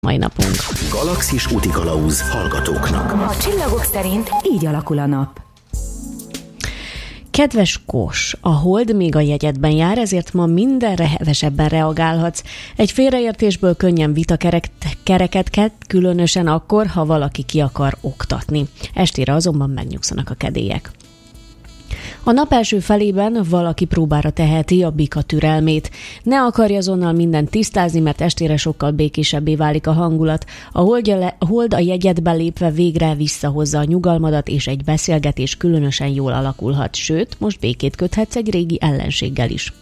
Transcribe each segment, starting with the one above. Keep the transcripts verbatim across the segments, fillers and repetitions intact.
mai napunk. Galaxis útikalauz hallgatóknak. A csillagok szerint így alakul a nap. Kedves Kos, a hold még a jegyedben jár, ezért ma mindenre hevesebben reagálhatsz. Egy félreértésből könnyen vitakereket ked, különösen akkor, ha valaki ki akar oktatni. Estére azonban megnyugszanak a kedélyek. A nap első felében valaki próbára teheti a bika türelmét. Ne akarj azonnal mindent tisztázni, mert estére sokkal békésebbé válik a hangulat. A hold a jegyedbe lépve végre visszahozza a nyugalmadat, és egy beszélgetés különösen jól alakulhat, sőt, most békét köthetsz egy régi ellenséggel is.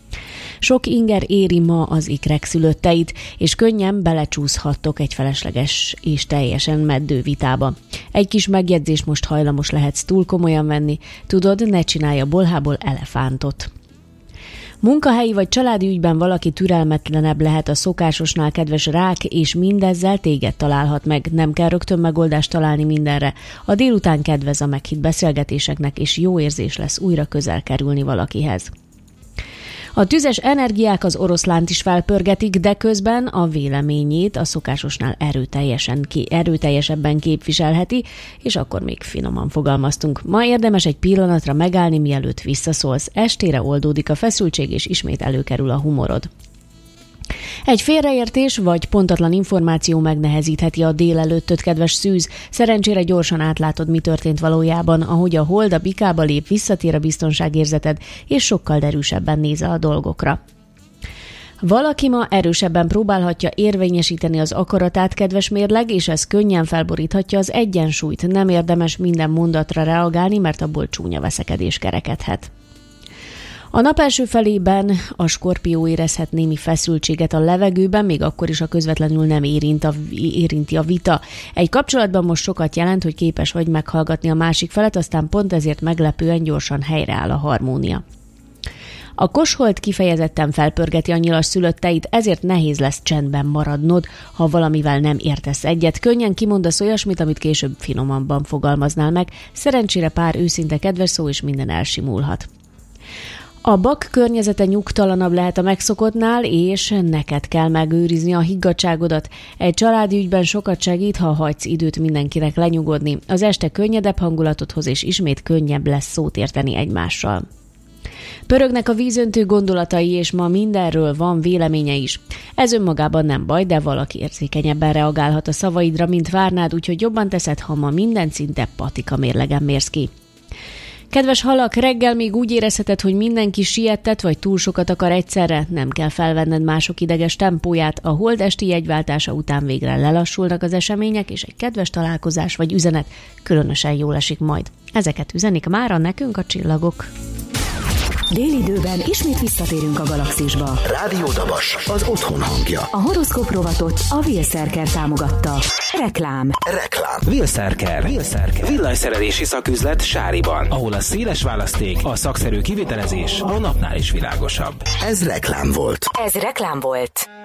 Sok inger éri ma az ikrek szülötteit, és könnyen belecsúszhattok egy felesleges és teljesen meddő vitába. Egy kis megjegyzés most hajlamos lehetsz túl komolyan venni, tudod, ne csinálj a bolhából elefántot. Munkahelyi vagy családi ügyben valaki türelmetlenebb lehet a szokásosnál, kedves rák, és mindezzel téged találhat meg. Nem kell rögtön megoldást találni mindenre. A délután kedvez a meghitt beszélgetéseknek, és jó érzés lesz újra közel kerülni valakihez. A tüzes energiák az oroszlánt is felpörgetik, de közben a véleményét a szokásosnál erőteljesen ki, erőteljesebben képviselheti, és akkor még finoman fogalmaztunk. Ma érdemes egy pillanatra megállni, mielőtt visszaszólsz. Estére oldódik a feszültség, és ismét előkerül a humorod. Egy félreértés vagy pontatlan információ megnehezítheti a délelőttöt, kedves szűz. Szerencsére gyorsan átlátod, mi történt valójában, ahogy a hold a bikába lép, visszatér a biztonságérzeted, és sokkal derűsebben nézel a dolgokra. Valaki ma erősebben próbálhatja érvényesíteni az akaratát, kedves mérleg, és ez könnyen felboríthatja az egyensúlyt. Nem érdemes minden mondatra reagálni, mert abból csúnya veszekedés kerekedhet. A nap első felében a skorpió érezhet némi feszültséget a levegőben, még akkor is, a közvetlenül nem érint a, érinti a vita. Egy kapcsolatban most sokat jelent, hogy képes vagy meghallgatni a másik felet, aztán pont ezért meglepően gyorsan helyreáll a harmónia. A koshold kifejezetten felpörgeti a nyilas szülötteit, ezért nehéz lesz csendben maradnod, ha valamivel nem értesz egyet. Könnyen kimondasz olyasmit, amit később finomanban fogalmaznál meg. Szerencsére pár őszinte kedves szó, és minden elsimulhat. A bak környezete nyugtalanabb lehet a megszokottnál, és neked kell megőrizni a higgadtságodat. Egy családi ügyben sokat segít, ha hagysz időt mindenkinek lenyugodni. Az este könnyedebb hangulatot hoz, és ismét könnyebb lesz szót érteni egymással. Pörögnek a vízöntő gondolatai, és ma mindenről van véleménye is. Ez önmagában nem baj, de valaki érzékenyebben reagálhat a szavaidra, mint várnád, úgyhogy jobban teszed, ha ma minden szinte patika mérlegen mérsz ki. Kedves halak, reggel még úgy érezheted, hogy mindenki siettet, vagy túl sokat akar egyszerre, nem kell felvenned mások ideges tempóját, a hold esti jegyváltása után végre lelassulnak az események, és egy kedves találkozás vagy üzenet különösen jól esik majd. Ezeket üzenik mára nekünk a csillagok. Délidőben ismét visszatérünk a Galaxisba. Rádió Dabas, az otthon hangja. A horoszkóp rovatot a Wilszerker támogatta. Reklám. Reklám. Wilszerker. Wilszerker. Villanyszerelési szaküzlet Sáriban, ahol a széles választék, a szakszerű kivitelezés a napnál is világosabb. Ez reklám volt. Ez reklám volt.